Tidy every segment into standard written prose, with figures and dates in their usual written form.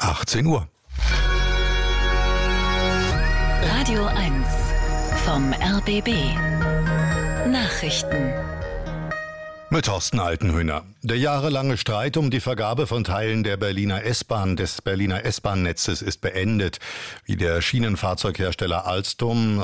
18 Uhr. Radio 1 vom RBB. Nachrichten. Mit Thorsten Altenhöhner. Der jahrelange Streit um die Vergabe von Teilen der Berliner S-Bahn, des Berliner S-Bahn-Netzes ist beendet. Wie der Schienenfahrzeughersteller Alstom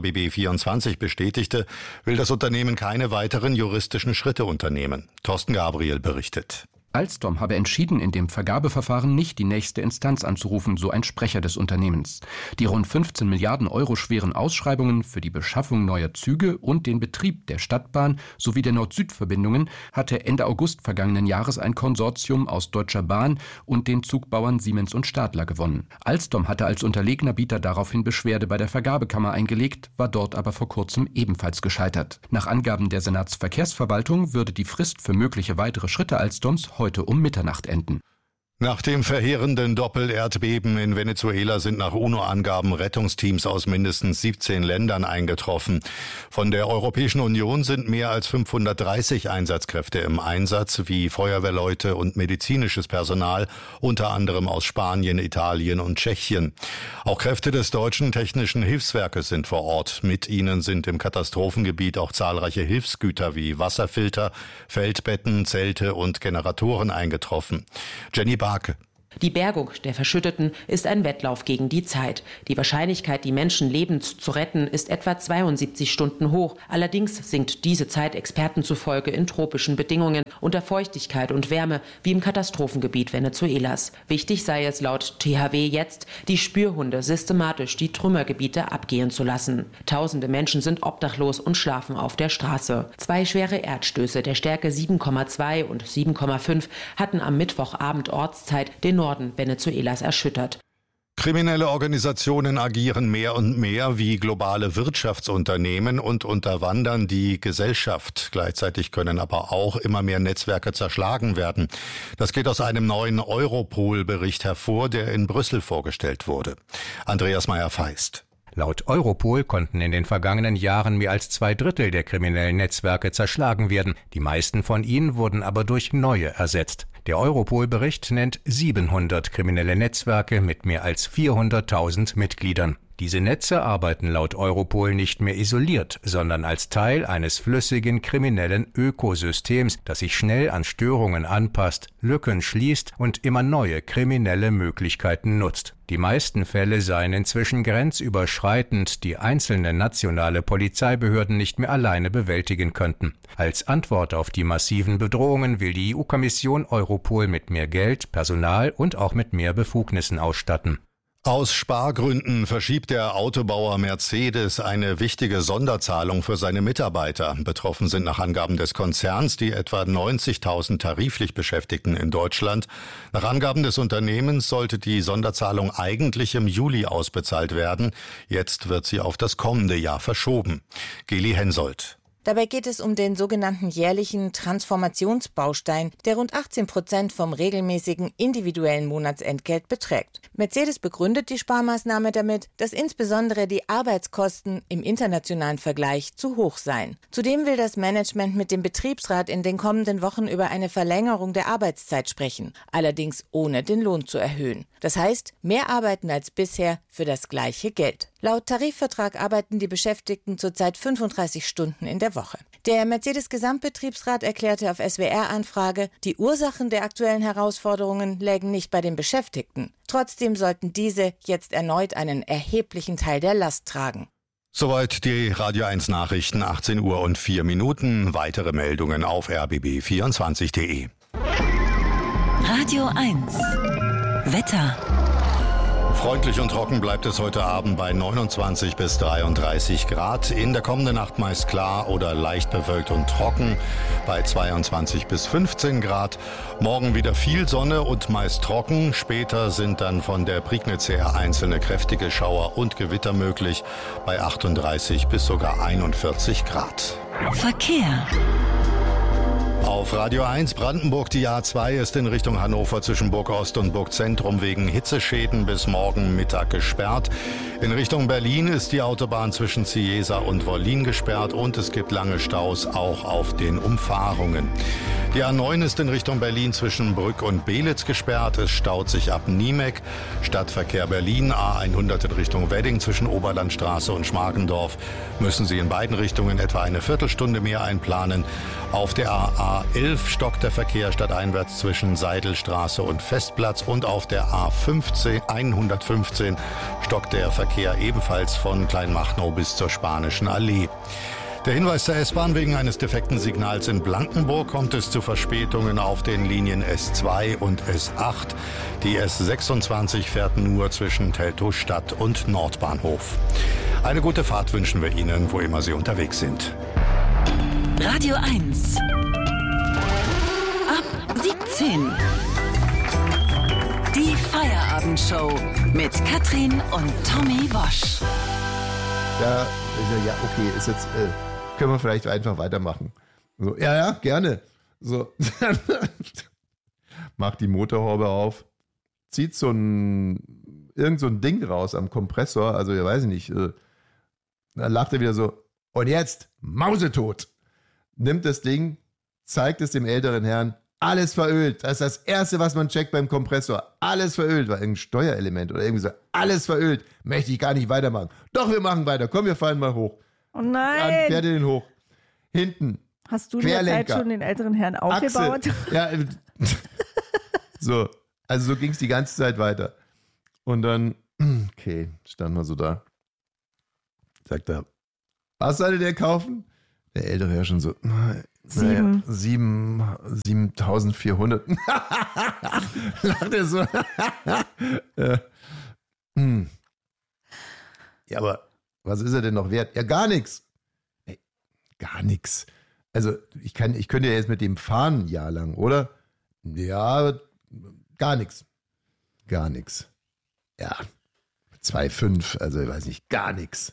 RBB24 bestätigte, will das Unternehmen keine weiteren juristischen Schritte unternehmen. Thorsten Gabriel berichtet. Alstom habe entschieden, in dem Vergabeverfahren nicht die nächste Instanz anzurufen, so ein Sprecher des Unternehmens. Die rund 15 Milliarden Euro schweren Ausschreibungen für die Beschaffung neuer Züge und den Betrieb der Stadtbahn sowie der Nord-Süd-Verbindungen hatte Ende August vergangenen Jahres ein Konsortium aus Deutscher Bahn und den Zugbauern Siemens und Stadler gewonnen. Alstom hatte als unterlegener Bieter daraufhin Beschwerde bei der Vergabekammer eingelegt, war dort aber vor kurzem ebenfalls gescheitert. Nach Angaben der Senatsverkehrsverwaltung würde die Frist für mögliche weitere Schritte Alstoms heute um Mitternacht enden. Nach dem verheerenden Doppel-Erdbeben in Venezuela sind nach UNO-Angaben Rettungsteams aus mindestens 17 Ländern eingetroffen. Von der Europäischen Union sind mehr als 530 Einsatzkräfte im Einsatz, wie Feuerwehrleute und medizinisches Personal, unter anderem aus Spanien, Italien und Tschechien. Auch Kräfte des Deutschen Technischen Hilfswerkes sind vor Ort. Mit ihnen sind im Katastrophengebiet auch zahlreiche Hilfsgüter wie Wasserfilter, Feldbetten, Zelte und Generatoren eingetroffen. Jenny Barke. Die Bergung der Verschütteten ist ein Wettlauf gegen die Zeit. Die Wahrscheinlichkeit, die Menschen lebend zu retten, ist etwa 72 Stunden hoch. Allerdings sinkt diese Zeit Experten zufolge in tropischen Bedingungen unter Feuchtigkeit und Wärme, wie im Katastrophengebiet Venezuelas. Wichtig sei es laut THW jetzt, die Spürhunde systematisch die Trümmergebiete abgehen zu lassen. Tausende Menschen sind obdachlos und schlafen auf der Straße. 2 schwere Erdstöße der Stärke 7,2 und 7,5 hatten am Mittwochabend Ortszeit den Norden Venezuelas erschüttert. Kriminelle Organisationen agieren mehr und mehr wie globale Wirtschaftsunternehmen und unterwandern die Gesellschaft. Gleichzeitig können aber auch immer mehr Netzwerke zerschlagen werden. Das geht aus einem neuen Europol-Bericht hervor, der in Brüssel vorgestellt wurde. Andreas Meyer-Feist. Laut Europol konnten in den vergangenen Jahren mehr als 2/3 der kriminellen Netzwerke zerschlagen werden. Die meisten von ihnen wurden aber durch neue ersetzt. Der Europol-Bericht nennt 700 kriminelle Netzwerke mit mehr als 400.000 Mitgliedern. Diese Netze arbeiten laut Europol nicht mehr isoliert, sondern als Teil eines flüssigen kriminellen Ökosystems, das sich schnell an Störungen anpasst, Lücken schließt und immer neue kriminelle Möglichkeiten nutzt. Die meisten Fälle seien inzwischen grenzüberschreitend, die einzelne nationale Polizeibehörden nicht mehr alleine bewältigen könnten. Als Antwort auf die massiven Bedrohungen will die EU-Kommission Europol mit mehr Geld, Personal und auch mit mehr Befugnissen ausstatten. Aus Spargründen verschiebt der Autobauer Mercedes eine wichtige Sonderzahlung für seine Mitarbeiter. Betroffen sind nach Angaben des Konzerns die etwa 90.000 tariflich Beschäftigten in Deutschland. Nach Angaben des Unternehmens sollte die Sonderzahlung eigentlich im Juli ausbezahlt werden. Jetzt wird sie auf das kommende Jahr verschoben. Geli Hensoldt. Dabei geht es um den sogenannten jährlichen Transformationsbaustein, der rund 18% vom regelmäßigen individuellen Monatsentgelt beträgt. Mercedes begründet die Sparmaßnahme damit, dass insbesondere die Arbeitskosten im internationalen Vergleich zu hoch seien. Zudem will das Management mit dem Betriebsrat in den kommenden Wochen über eine Verlängerung der Arbeitszeit sprechen, allerdings ohne den Lohn zu erhöhen. Das heißt, mehr arbeiten als bisher für das gleiche Geld. Laut Tarifvertrag arbeiten die Beschäftigten zurzeit 35 Stunden in der Woche. Der Mercedes-Gesamtbetriebsrat erklärte auf SWR-Anfrage, die Ursachen der aktuellen Herausforderungen lägen nicht bei den Beschäftigten. Trotzdem sollten diese jetzt erneut einen erheblichen Teil der Last tragen. Soweit die Radio 1 Nachrichten, 18 Uhr und 4 Minuten. Weitere Meldungen auf rbb24.de. Radio 1 Wetter. Freundlich und trocken bleibt es heute Abend bei 29 bis 33 Grad. In der kommenden Nacht meist klar oder leicht bewölkt und trocken bei 22 bis 15 Grad. Morgen wieder viel Sonne und meist trocken. Später sind dann von der Prignitz her einzelne kräftige Schauer und Gewitter möglich bei 38 bis sogar 41 Grad. Verkehr. Auf Radio 1 Brandenburg, die A2 ist in Richtung Hannover zwischen Burg Ost und Burg Zentrum wegen Hitzeschäden bis morgen Mittag gesperrt. In Richtung Berlin ist die Autobahn zwischen Cieza und Wollin gesperrt und es gibt lange Staus auch auf den Umfahrungen. Die A9 ist in Richtung Berlin zwischen Brück und Belitz gesperrt. Es staut sich ab Niemek. Stadtverkehr Berlin, A100 in Richtung Wedding zwischen Oberlandstraße und Schmargendorf. Müssen Sie in beiden Richtungen etwa eine Viertelstunde mehr einplanen. Auf der A11 stockt der Verkehr stadteinwärts zwischen Seidelstraße und Festplatz. Und auf der A115 stockt der Verkehr ebenfalls von Kleinmachnow bis zur Spanischen Allee. Der Hinweis der S-Bahn: Wegen eines defekten Signals in Blankenburg kommt es zu Verspätungen auf den Linien S2 und S8. Die S26 fährt nur zwischen Teltow-Stadt und Nordbahnhof. Eine gute Fahrt wünschen wir Ihnen, wo immer Sie unterwegs sind. Radio 1. Ab 17. Die Feierabendshow mit Katrin und Tommy Wosch. Ja, okay, ist jetzt, können wir vielleicht einfach weitermachen. So, ja, gerne. So, macht die Motorhaube auf, zieht irgend so ein Ding raus am Kompressor, also ich weiß nicht, dann lacht er wieder so, und jetzt mausetot. Nimmt das Ding, zeigt es dem älteren Herrn, alles verölt. Das ist das Erste, was man checkt beim Kompressor. Alles verölt, war irgendein Steuerelement oder irgendwie so. Alles verölt, möchte ich gar nicht weitermachen. Doch, wir machen weiter. Komm, wir fahren mal hoch. Oh nein. Dann fährt er den hoch. Hinten. Hast du in der Zeit schon den älteren Herrn aufgebaut? Achse. Ja, so. Also so ging es die ganze Zeit weiter. Und dann, okay, standen wir so da. Sagt er, was sollte der kaufen? Der ältere Herr schon so, 7.400. Lacht er so. Ja, aber was ist er denn noch wert? Ja, gar nichts. Ey, gar nichts. Also, ich könnte ja jetzt mit dem fahren ein Jahr lang, oder? Ja, gar nichts. Gar nichts. Ja, 2,5, also ich weiß nicht, gar nichts.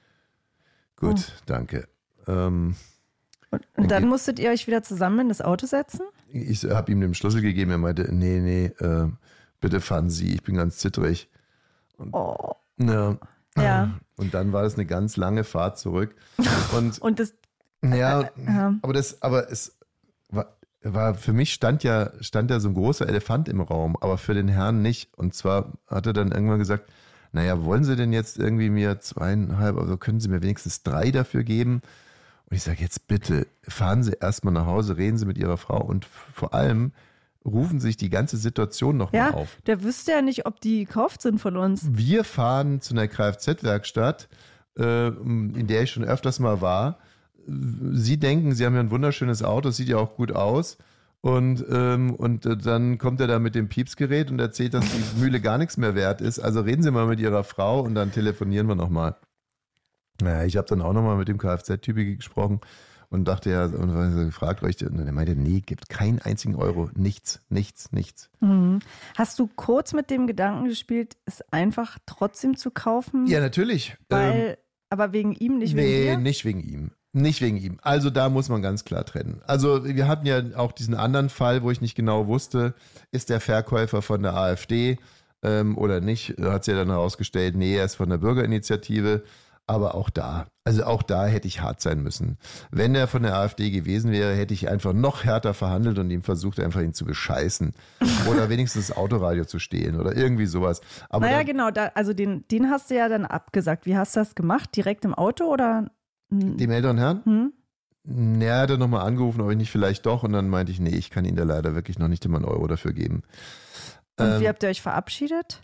Gut, danke. Und dann musstet ihr euch wieder zusammen in das Auto setzen? Ich habe ihm den Schlüssel gegeben, er meinte, nee, bitte fahren Sie, ich bin ganz zittrig. Und, ja. Und dann war das eine ganz lange Fahrt zurück. Und das... Ja, aber es war für mich stand ja so ein großer Elefant im Raum, aber für den Herrn nicht. Und zwar hat er dann irgendwann gesagt, naja, wollen Sie denn jetzt irgendwie mir 2,5, also können Sie mir wenigstens 3 dafür geben? Und ich sage, jetzt bitte, fahren Sie erstmal nach Hause, reden Sie mit Ihrer Frau und vor allem rufen Sie sich die ganze Situation nochmal auf. Ja, der wüsste ja nicht, ob die gekauft sind von uns. Wir fahren zu einer Kfz-Werkstatt, in der ich schon öfters mal war. Sie denken, Sie haben ja ein wunderschönes Auto, sieht ja auch gut aus. Und dann kommt er da mit dem Piepsgerät und erzählt, dass die Mühle gar nichts mehr wert ist. Also reden Sie mal mit Ihrer Frau und dann telefonieren wir nochmal. Naja, ich habe dann auch nochmal mit dem Kfz-Typi gesprochen und dachte ja, und gefragt euch, und er meinte, nee, gibt keinen einzigen Euro, nichts. Mhm. Hast du kurz mit dem Gedanken gespielt, es einfach trotzdem zu kaufen? Ja, natürlich. Aber wegen ihm, nicht wegen dir? Nee, nicht wegen ihm. Nicht wegen ihm. Also da muss man ganz klar trennen. Also wir hatten ja auch diesen anderen Fall, wo ich nicht genau wusste, ist der Verkäufer von der AfD oder nicht. Hat sich ja dann herausgestellt, nee, er ist von der Bürgerinitiative. Aber auch da hätte ich hart sein müssen. Wenn er von der AfD gewesen wäre, hätte ich einfach noch härter verhandelt und ihm versucht, einfach ihn zu bescheißen. Oder wenigstens das Autoradio zu stehlen oder irgendwie sowas. Aber naja, genau, also den hast du ja dann abgesagt. Wie hast du das gemacht? Direkt im Auto oder? Dem älteren Herrn? Er hat nochmal angerufen, ob ich nicht vielleicht doch. Und dann meinte ich, nee, ich kann Ihnen da leider wirklich noch nicht immer einen Euro dafür geben. Und wie habt ihr euch verabschiedet?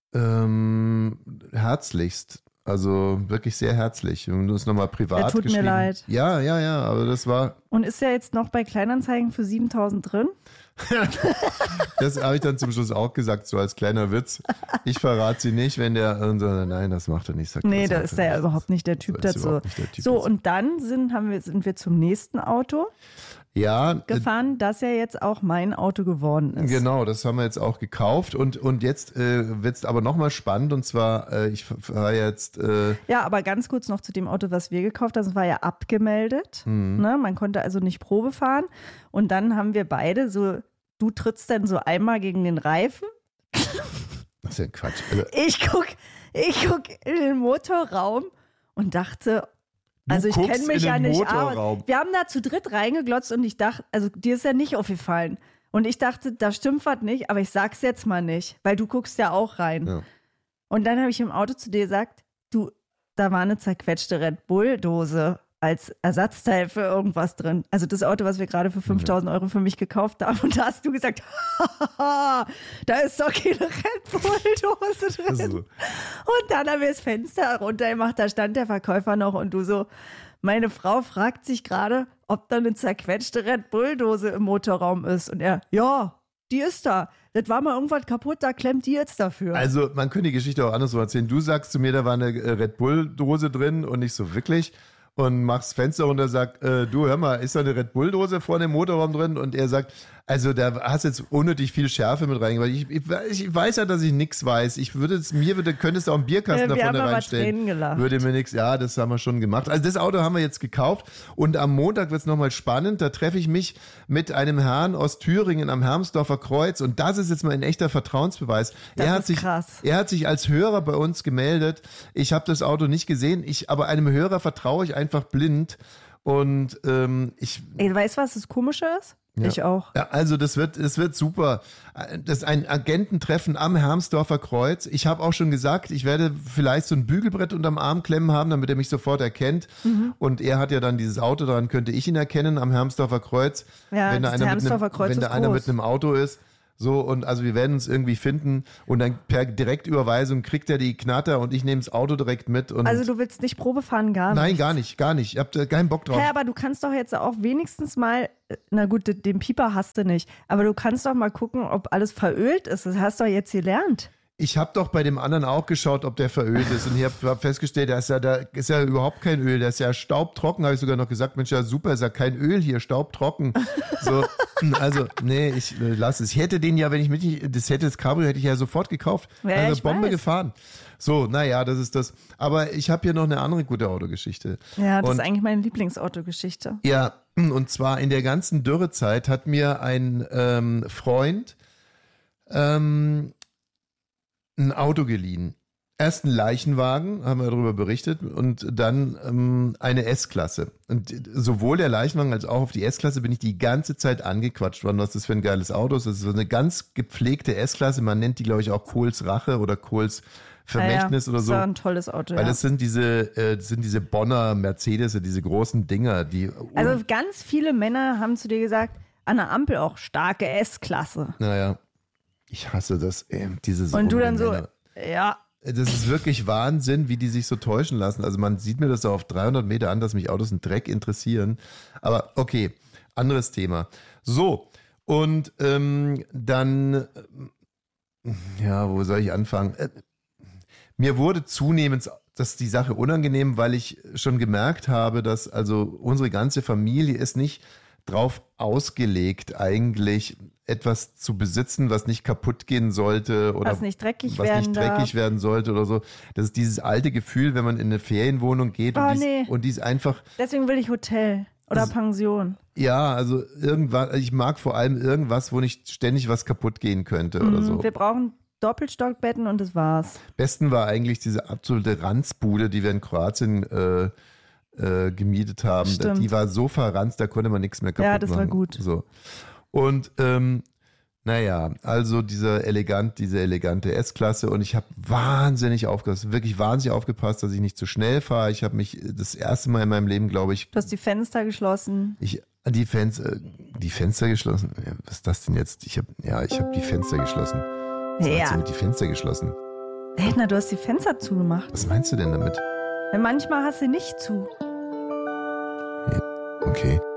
Herzlichst. Also wirklich sehr herzlich. Wir haben uns nochmal privat tut mir leid. Ja, aber das war... Und ist er jetzt noch bei Kleinanzeigen für 7.000 drin? Das habe ich dann zum Schluss auch gesagt, so als kleiner Witz. Ich verrate sie nicht, wenn der... Nein, das macht er nicht. Sagt, nee, da ist er ja überhaupt nicht der Typ dazu. So, und dann sind wir zum nächsten Auto gefahren, das ja jetzt auch mein Auto geworden ist. Genau, das haben wir jetzt auch gekauft. Und jetzt wird es aber nochmal spannend. Und zwar, ich fahre jetzt... Ja, aber ganz kurz noch zu dem Auto, was wir gekauft haben. Das war ja abgemeldet. Ne? Man konnte also nicht Probe fahren. Und dann haben wir beide so... Du trittst dann so einmal gegen den Reifen. Das ist ja Quatsch. Also, ich guck in den Motorraum und dachte, Also ich kenne mich ja nicht aus. Wir haben da zu dritt reingeglotzt und ich dachte, also dir ist ja nicht aufgefallen. Und ich dachte, da stimmt was nicht, aber ich sag's jetzt mal nicht, weil du guckst ja auch rein. Ja. Und dann habe ich im Auto zu dir gesagt, du, da war eine zerquetschte Red Bull-Dose als Ersatzteil für irgendwas drin. Also das Auto, was wir gerade für 5.000 Euro für mich gekauft haben. Und da hast du gesagt, da ist doch keine Red Bull-Dose drin. Also. Und dann haben wir das Fenster runtergemacht, da stand der Verkäufer noch und du so, meine Frau fragt sich gerade, ob da eine zerquetschte Red Bull-Dose im Motorraum ist. Und er, ja, die ist da. Das war mal irgendwas kaputt, da klemmt die jetzt dafür. Also man könnte die Geschichte auch andersrum erzählen. Du sagst zu mir, da war eine Red Bull-Dose drin und nicht so wirklich. Und machst das Fenster runter und sagt, du hör mal, ist da eine Red Bull-Dose vor dem Motorraum drin? Und er sagt, also da hast jetzt unnötig viel Schärfe mit reingebracht. Ich weiß ja, dass ich nichts weiß. Könntest du auch einen Bierkasten da vorne reinstellen. Würde mir nichts, ja, das haben wir schon gemacht. Also das Auto haben wir jetzt gekauft und am Montag wird es nochmal spannend. Da treffe ich mich mit einem Herrn aus Thüringen am Hermsdorfer Kreuz und das ist jetzt mal ein echter Vertrauensbeweis. Krass. Er hat sich als Hörer bei uns gemeldet. Ich habe das Auto nicht gesehen, aber einem Hörer vertraue ich einfach blind und Ey, weißt du, was das Komische ist? Ja. Ich auch. Ja, also das wird super. Das ist ein Agententreffen am Hermsdorfer Kreuz. Ich habe auch schon gesagt, ich werde vielleicht so ein Bügelbrett unterm Arm klemmen haben, damit er mich sofort erkennt. Mhm. Und er hat ja dann dieses Auto, daran könnte ich ihn erkennen am Hermsdorfer Kreuz. Ja, wenn da einer mit einem Auto ist. So, und also wir werden uns irgendwie finden und dann per Direktüberweisung kriegt er die Knatter und ich nehme das Auto direkt mit. Und also du willst nicht Probe fahren, gar nicht? Nein, gar nicht. Ich habe keinen Bock drauf. Ja, aber du kannst doch jetzt auch wenigstens mal, na gut, den Pieper hast du nicht, aber du kannst doch mal gucken, ob alles verölt ist. Das hast du doch jetzt gelernt. Ich habe doch bei dem anderen auch geschaut, ob der verölt ist und ich habe festgestellt, da ist ja überhaupt kein Öl, der ist ja staubtrocken, habe ich sogar noch gesagt, Mensch, ja super, ist ja kein Öl hier, staubtrocken. So, also, nee, ich lasse es. Ich hätte den ja, wenn ich das Cabrio hätte ich ja sofort gekauft. Ja, also Bombe gefahren. So, naja, das ist das. Aber ich habe hier noch eine andere gute Autogeschichte. Ja, das ist eigentlich meine Lieblingsautogeschichte. Ja, und zwar in der ganzen Dürrezeit hat mir ein Freund ein Auto geliehen. Erst einen Leichenwagen, haben wir darüber berichtet, und dann eine S-Klasse. Und sowohl der Leichenwagen als auch auf die S-Klasse bin ich die ganze Zeit angequatscht worden, was das für ein geiles Auto ist. Das ist so eine ganz gepflegte S-Klasse. Man nennt die, glaube ich, auch Kohls Rache oder Kohls Vermächtnis oder so. Das ist ein tolles Auto, weil das sind diese Bonner Mercedes, diese großen Dinger, die. Also ganz viele Männer haben zu dir gesagt, an der Ampel auch starke S-Klasse. Naja. Ich hasse das, diese und du dann so, ja. Das ist wirklich Wahnsinn, wie die sich so täuschen lassen. Also man sieht mir das auf 300 Meter an, dass mich Autos einen Dreck interessieren. Aber okay, anderes Thema. So, und dann, ja, wo soll ich anfangen? Mir wurde zunehmend die Sache unangenehm, weil ich schon gemerkt habe, dass also unsere ganze Familie ist nicht drauf ausgelegt, eigentlich etwas zu besitzen, was nicht kaputt gehen sollte oder was nicht dreckig werden sollte oder so. Das ist dieses alte Gefühl, wenn man in eine Ferienwohnung geht und die ist einfach. Deswegen will ich Hotel oder Pension. Ja, also irgendwas, ich mag vor allem irgendwas, wo nicht ständig was kaputt gehen könnte oder so. Wir brauchen Doppelstockbetten und das war's. Besten war eigentlich diese absolute Ranzbude, die wir in Kroatien gemietet haben. Stimmt. Die war so verranzt, da konnte man nichts mehr kaputt machen. Ja, das war gut. So. Und naja, also diese elegante S-Klasse und ich habe wahnsinnig aufgepasst, wirklich wahnsinnig aufgepasst, dass ich nicht zu schnell fahre. Ich habe mich das erste Mal in meinem Leben, glaube ich. Du hast die Fenster geschlossen. Die Fenster geschlossen? Ja, was ist das denn jetzt? Ich habe die Fenster geschlossen. Was meinst du mit die Fenster geschlossen? Na, du hast die Fenster zugemacht. Was meinst du denn damit? Manchmal hast du nicht zu. Ja, okay.